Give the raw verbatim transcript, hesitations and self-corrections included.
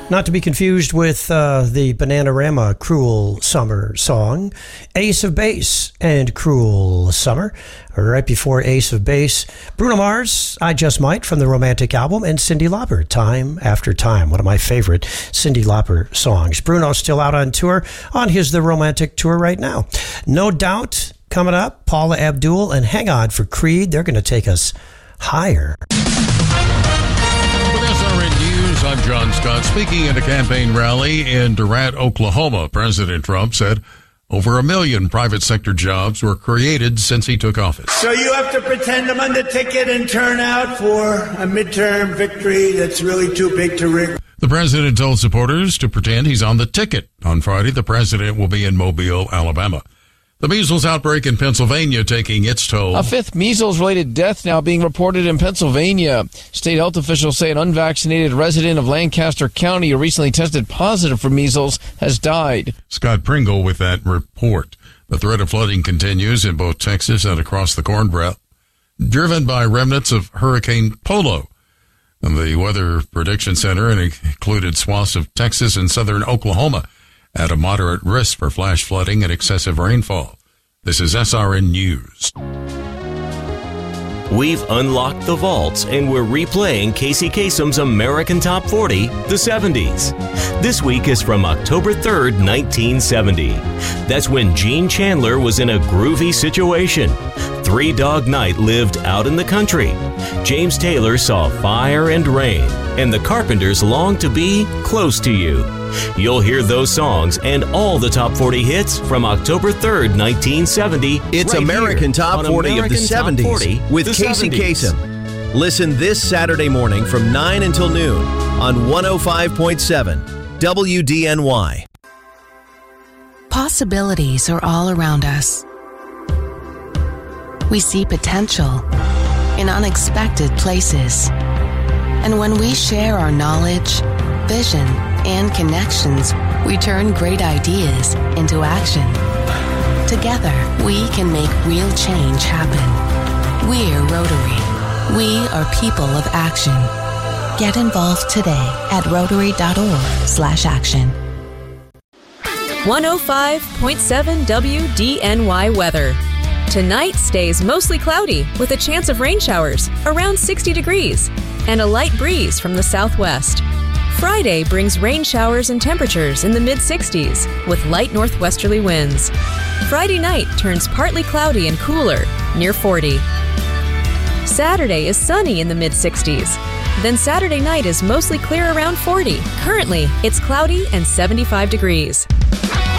Not to be confused with uh, the Bananarama Cruel Summer song, Ace of Base and Cruel Summer. Right before Ace of Base, Bruno Mars, I Just Might from the Romantic album, and Cyndi Lauper, Time After Time, one of my favorite Cyndi Lauper songs. Bruno's still out on tour on his The Romantic tour right now. No Doubt coming up, Paula Abdul and Hang On for Creed. They're going to take us higher. I'm John Scott. Speaking at a campaign rally in Durant, Oklahoma, President Trump said over a million private sector jobs were created since he took office. So you have to pretend I'm on the ticket and turn out for a midterm victory that's really too big to rig. The president told supporters to pretend he's on the ticket. On Friday, the president will be in Mobile, Alabama. The measles outbreak in Pennsylvania taking its toll. A fifth measles-related death now being reported in Pennsylvania. State health officials say an unvaccinated resident of Lancaster County who recently tested positive for measles has died. Scott Pringle with that report. The threat of flooding continues in both Texas and across the Corn Belt, driven by remnants of Hurricane Polo. And the Weather Prediction Center included swaths of Texas and southern Oklahoma at a moderate risk for flash flooding and excessive rainfall. This is S R N News. We've unlocked the vaults and we're replaying Casey Kasem's American Top forty, the seventies. This week is from October third, nineteen seventy. That's when Gene Chandler was in a groovy situation. Three Dog Night lived out in the country. James Taylor saw Fire and Rain, and the Carpenters longed to be close to you. You'll hear those songs and all the top forty hits from October third, nineteen seventy. It's right American Top forty American of the seventies forty, with the Casey seventies. Kasem. Listen this Saturday morning from nine until noon on one oh five point seven W D N Y. Possibilities are all around us. We see potential in unexpected places. And when we share our knowledge, vision, and connections, we turn great ideas into action. Together, we can make real change happen. We're Rotary. We are people of action. Get involved today at rotary.org slash action. one oh five point seven W D N Y weather. Tonight stays mostly cloudy with a chance of rain showers around sixty degrees and a light breeze from the southwest. Friday brings rain showers and temperatures in the mid-sixties with light northwesterly winds. Friday night turns partly cloudy and cooler, near forty. Saturday is sunny in the mid-sixties. Then Saturday night is mostly clear around forty. Currently, it's cloudy and seventy-five degrees.